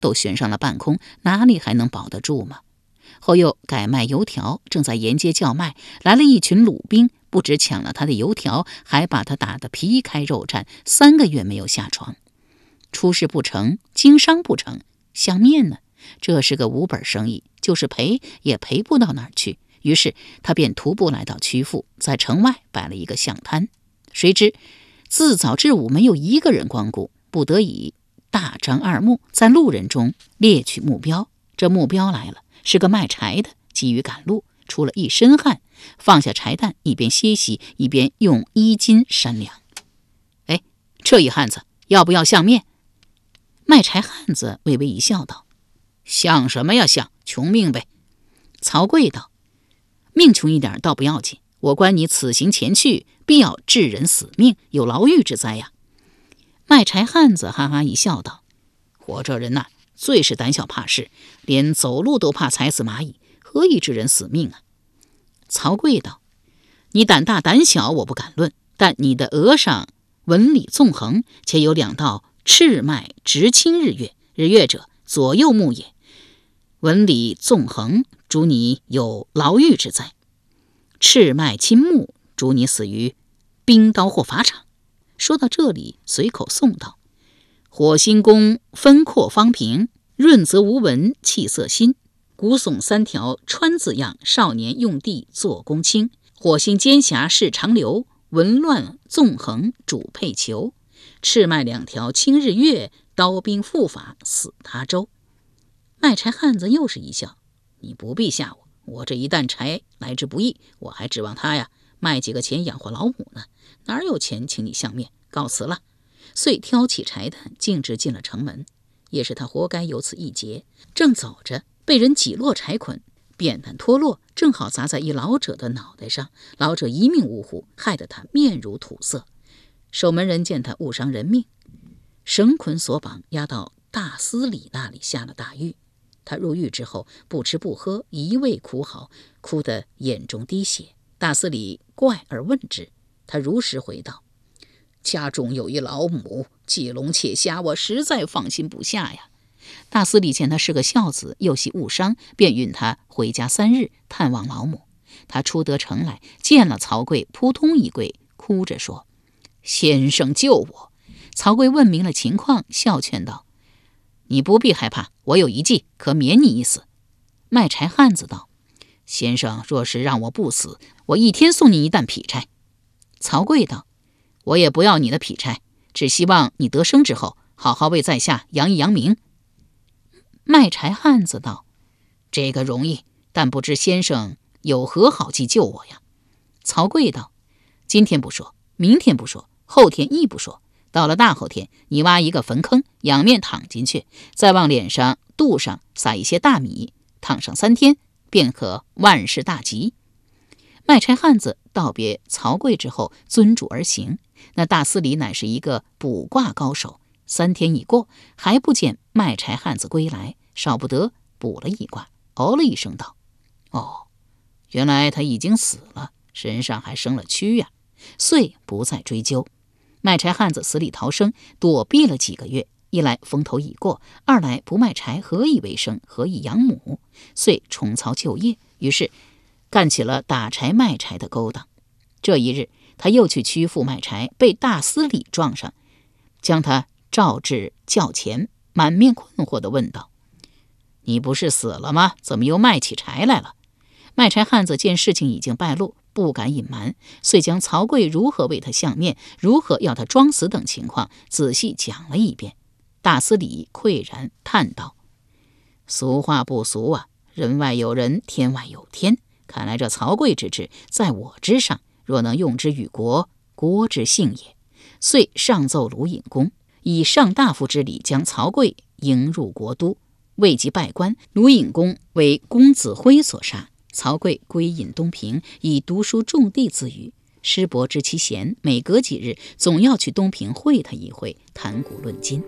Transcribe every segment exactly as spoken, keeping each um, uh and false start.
都悬上了半空，哪里还能保得住吗？后又改卖油条，正在沿街叫卖，来了一群鲁兵，不止抢了他的油条，还把他打得皮开肉绽，三个月没有下床。出事不成，经商不成，相面呢？这是个无本生意，就是赔也赔不到哪儿去。于是他便徒步来到曲阜，在城外摆了一个巷摊。谁知自早至午没有一个人光顾，不得已大张二目，在路人中猎取目标。这目标来了，是个卖柴的，急于赶路，出了一身汗，放下柴担，一边歇息一边用衣襟扇凉。哎，这一汉子要不要相面？卖柴汉子微微一笑道：像什么呀像，穷命呗。曹刿道：命穷一点倒不要紧，我观你此行前去，必要致人死命，有牢狱之灾呀。卖柴汉子哈哈一笑道：我这人呐、啊，最是胆小怕事，连走路都怕踩死蚂蚁，何以致人死命啊？曹刿道：你胆大胆小我不敢论，但你的额上纹理纵横，且有两道赤脉直侵日月，日月者左右目也，纹理纵横，主你有牢狱之灾；赤脉侵目，主你死于冰刀或法场。说到这里，随口诵道：火星宫分阔方平，润泽无纹，气色新。古耸三条川字样，少年用地做公卿。火星尖狭是长流，纹乱纵横主配球。赤脉两条侵日月，刀兵复法死他州。卖柴汉子又是一笑：你不必吓我，我这一担柴来之不易，我还指望他呀卖几个钱养活老母呢，哪有钱请你相面？告辞了。遂挑起柴担，径直进了城门。也是他活该有此一劫，正走着，被人挤落柴捆，扁担脱落，正好砸在一老者的脑袋上。老者一命呜呼，害得他面如土色。守门人见他误伤人命，绳捆索绑，押到大司礼那里下了大狱。他入狱之后，不吃不喝，一味哭嚎，哭得眼中滴血。大司礼怪而问之，他如实回道：家中有一老母，借龙窃虾，我实在放心不下呀。大司礼见他是个孝子，又系误伤，便允他回家三日探望老母。他出得城来，见了曹刿，扑通一跪，哭着说：先生救我。曹刿问明了情况，笑劝道：你不必害怕，我有一计，可免你一死。卖柴汉子道：先生若是让我不死，我一天送你一担劈柴。曹刿道：我也不要你的劈柴，只希望你得生之后，好好为在下扬一扬名。卖柴汉子道：这个容易，但不知先生有何好计救我呀？曹刿道：今天不说，明天不说，后天亦不说，到了大后天，你挖一个坟坑，仰面躺进去，再往脸上肚上撒一些大米，躺上三天，便可万事大吉。卖柴汉子道别曹刿之后，遵主而行。那大司礼乃是一个卜卦高手，三天已过，还不见卖柴汉子归来，少不得卜了一卦，哦了一声道：哦，原来他已经死了，身上还生了蛆呀、啊，遂不再追究。卖柴汉子死里逃生，躲避了几个月，一来风头已过，二来不卖柴何以为生，何以养母，遂重操旧业，于是干起了打柴卖柴的勾当。这一日，他又去曲阜卖柴，被大司礼撞上，将他召至轿前，满面困惑地问道：你不是死了吗？怎么又卖起柴来了？卖柴汉子见事情已经败露，不敢隐瞒，遂将曹刿如何为他相面，如何要他装死等情况仔细讲了一遍。大司礼喟然叹道：俗话不俗啊，人外有人，天外有天。看来这曹刿之志在我之上，若能用之于国，国之幸也。遂上奏鲁隐公，以上大夫之礼将曹刿迎入国都。未及拜官，鲁隐公为公子辉所杀。曹刿归隐东平，以读书种地自娱。师伯知其贤，每隔几日总要去东平会他一会，谈古论今。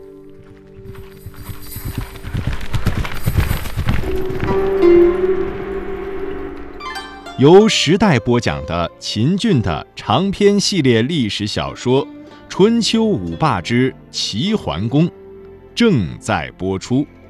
由时代播讲的秦俊的长篇系列历史小说《春秋五霸之齐桓公》正在播出。